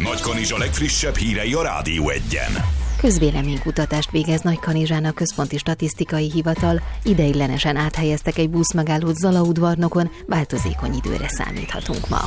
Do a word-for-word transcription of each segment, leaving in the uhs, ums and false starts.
Nagykanizsa legfrissebb hírei a Rádió Egyen. Közvéleménykutatást végez Nagykanizsán a Központi Statisztikai Hivatal. Ideiglenesen áthelyeztek egy buszmegállót Zalaudvarnokon, változékony időre számíthatunk ma.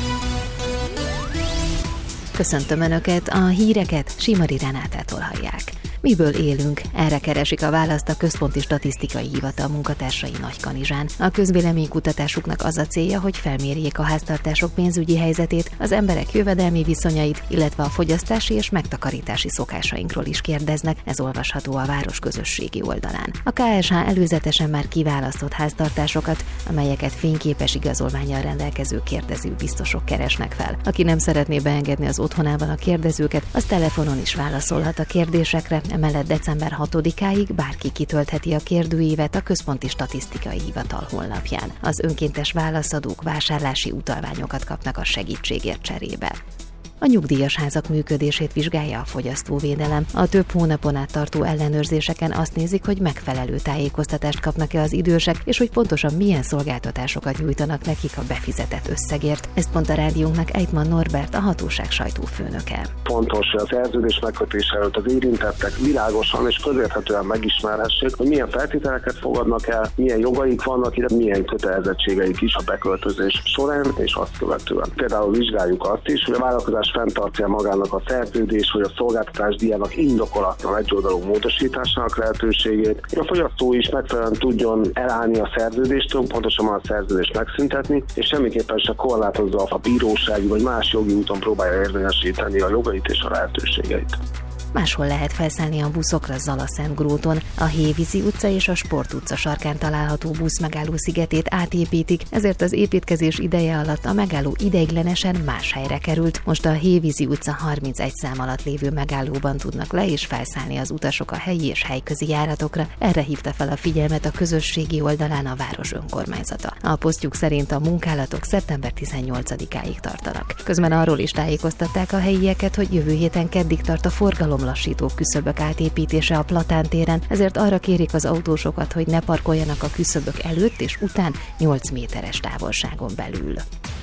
Köszöntöm Önöket, a híreket Simari Renátától hallják. Miből élünk? Erre keresik a választ a Központi Statisztikai Hivatal munkatársai Nagykanizsán. A közvéleménykutatásuknak az a célja, hogy felmérjék a háztartások pénzügyi helyzetét, az emberek jövedelmi viszonyait, illetve a fogyasztási és megtakarítási szokásainkról is kérdeznek, ez olvasható a város közösségi oldalán. A ká es há előzetesen már kiválasztott háztartásokat, amelyeket fényképes igazolvánnyal rendelkező kérdező biztosok keresnek fel. Aki nem szeretné beengedni az otthonában a kérdezőket, az telefonon is válaszolhat a kérdésekre. Emellett december hatodikáig bárki kitöltheti a kérdőívet a Központi Statisztikai Hivatal honlapján. Az önkéntes válaszadók vásárlási utalványokat kapnak a segítségért cserébe. A nyugdíjas házak működését vizsgálja a fogyasztóvédelem. A több hónapon át tartó ellenőrzéseken azt nézik, hogy megfelelő tájékoztatást kapnak-e az idősek, és hogy pontosan milyen szolgáltatásokat nyújtanak nekik a befizetett összegért. Ezt mondta rádiónknak Eitman Norbert, a hatóság sajtófőnöke. Fontos, hogy a szerződés megkötése előtt az érintettek világosan és közérthetően megismerhessék, hogy milyen feltételeket fogadnak el, milyen jogaik vannak, illetve milyen kötelezettségeik is a beköltözés során és azt követően. Például vizsgáljuk azt is, hogy a vállalkozás fenntartja magának a szerződés, hogy a szolgáltatás díjának indokolatlan egyoldalú módosításának lehetőségét, hogy a fogyasztó is megfelelően tudjon elállni a szerződéstől, pontosan a szerződést megszüntetni, és semmiképpen se korlátozza a bírósági vagy más jogi úton próbálja érvényesíteni a jogait és a lehetőségeit. Máshol lehet felszállni a buszokra Zala-Szentgróton. A Hévízi utca és a Sport utca sarkán található buszmegálló szigetét átépítik, ezért az építkezés ideje alatt a megálló ideiglenesen más helyre került. Most a Hévízi utca harmincegy szám alatt lévő megállóban tudnak le és felszállni az utasok a helyi és helyközi járatokra. Erre hívta fel a figyelmet a közösségi oldalán a város önkormányzata. A posztjuk szerint a munkálatok szeptember tizennyolcadikáig tartanak. Közben arról is tájékoztatták a helyieket, hogy jövő héten keddig tart a forgalom lassító küszöbök átépítése a Platán téren, ezért arra kérik az autósokat, hogy ne parkoljanak a küszöbök előtt és után nyolc méteres távolságon belül.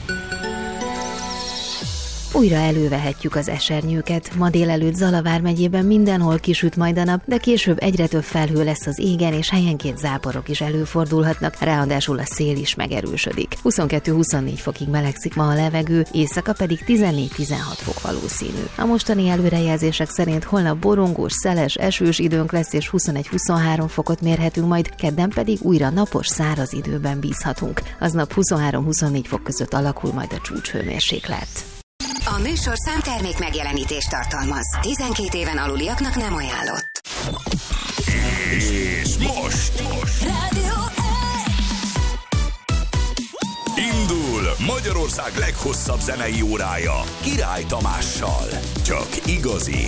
Újra elővehetjük az esernyőket. Ma délelőtt Zala vármegyében mindenhol kisüt majd a nap, de később egyre több felhő lesz az égen, és helyenként záporok is előfordulhatnak, ráadásul a szél is megerősödik. huszonkettő-huszonnégy fokig melegszik ma a levegő, éjszaka pedig tizennégy-tizenhat fok valószínű. A mostani előrejelzések szerint holnap borongós, szeles, esős időnk lesz, és huszonegy-huszonhárom fokot mérhetünk, majd kedden pedig újra napos, száraz időben bízhatunk. Aznap huszonhárom-huszonnégy fok között alakul majd a csúcshőmérséklet. A műsor számtermék megjelenítést tartalmaz. tizenkét éven aluliaknak nem ajánlott. És most, most. Rádió Indul Magyarország leghosszabb zenei órája Király Tamással. Csak igazi,